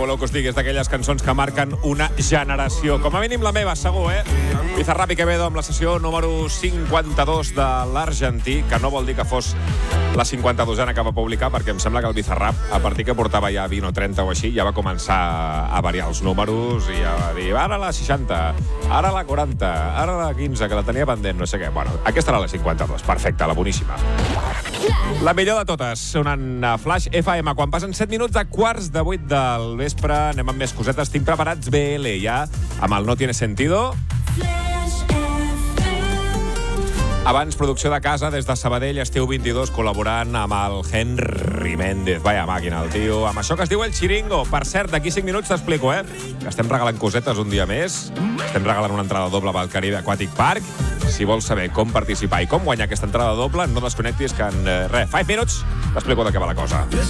voleu que us digui, és d'aquelles cançons que marquen una generació. Com a mínim la meva, segur, Bizarrap i Quevedo amb la sessió número 52 de l'argentí, que no vol dir que fos la 52a que va publicar, perquè em sembla que el Bizarrap, a partir que portava ja 20 o 30 o així, ja va començar a variar els números i ja va dir, ara la 60, ara la 40, ara la 15, que la tenia pendent, no sé què. Bueno, aquesta era la 52, perfecte, la boníssima. La millor de totes, sonant a Flash FM. Quan passen 7 minuts de 7:15 del vespre, anem amb més cosetes. Tinc preparats BL ja, amb el No Tiene Sentido. Abans, producció de casa des de Sabadell, estiu 22, col·laborant amb el Henry Méndez. Vaya màquina, el tio. Amb això que es diu El Chiringo. Per cert, d'aquí 5 minuts t'explico, que estem regalant cosetes un dia més. Estem regalant una entrada doble pel Caribe Aquatic Park. Si vols saber com participar i com guanyar aquesta entrada doble, no desconnectis, que en 5 minuts t'explico de què va la cosa.